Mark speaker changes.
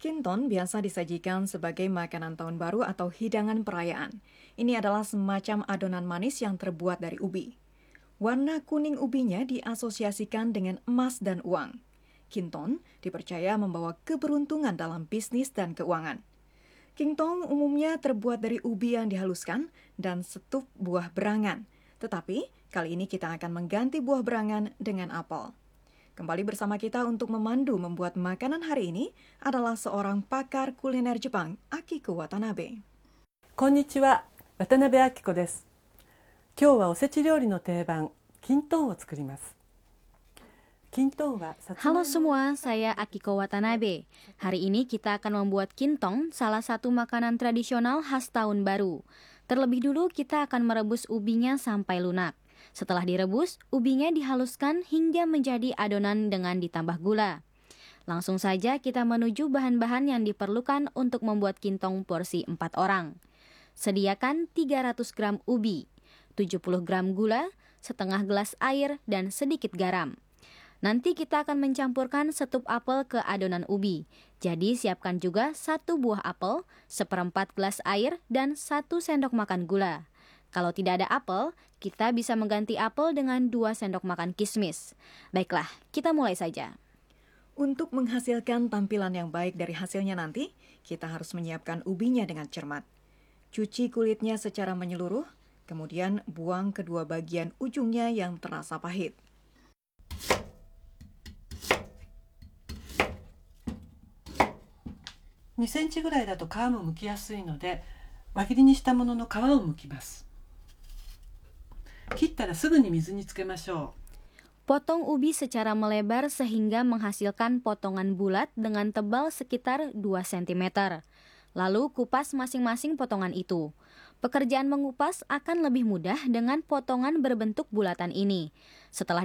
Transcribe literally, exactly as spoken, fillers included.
Speaker 1: Kinton biasa disajikan sebagai makanan tahun baru atau hidangan perayaan. Ini adalah semacam adonan manis yang terbuat dari ubi. Warna kuning ubinya diasosiasikan dengan emas dan uang. Kinton dipercaya membawa keberuntungan dalam bisnis dan keuangan. Kingtong umumnya terbuat dari ubi yang dihaluskan dan setup buah berangan. Tetapi kali ini kita akan mengganti buah berangan dengan apel. Kembali bersama kita untuk memandu membuat makanan hari ini adalah seorang pakar kuliner Jepang, Akiko Watanabe.
Speaker 2: こんにちは、渡辺明子です。今日はおせち料理の定番、キントンを作ります。
Speaker 3: Halo semua, saya Akiko Watanabe. Hari ini kita akan membuat kintong, salah satu makanan tradisional khas tahun baru. Terlebih dulu kita akan merebus ubinya sampai lunak. Setelah direbus, ubinya dihaluskan hingga menjadi adonan dengan ditambah gula. Langsung saja kita menuju bahan-bahan yang diperlukan untuk membuat kintong porsi empat orang. Sediakan tiga ratus gram ubi, tujuh puluh gram gula, setengah gelas air, dan sedikit garam. Nanti kita akan mencampurkan setup apel ke adonan ubi. Jadi siapkan juga satu buah apel, seperempat gelas air, dan satu sendok makan gula. Kalau tidak ada apel, kita bisa mengganti apel dengan dua sendok makan kismis. Baiklah, kita mulai saja.
Speaker 1: Untuk menghasilkan tampilan yang baik dari hasilnya nanti, kita harus menyiapkan ubinya dengan cermat. Cuci kulitnya secara menyeluruh, kemudian buang kedua bagian ujungnya yang terasa pahit.
Speaker 2: にセンチぐらいだと皮も剥きやすいので、輪切りにしたものの皮を剥きます。切ったらすぐに水につけましょう。
Speaker 3: Potong ubi secara melebar sehingga menghasilkan potongan bulat dengan tebal sekitar dua sentimeter. Lalu kupas masing-masing potongan itu. Pekerjaan mengupas akan lebih mudah dengan potongan berbentuk bulatan ini. Setelah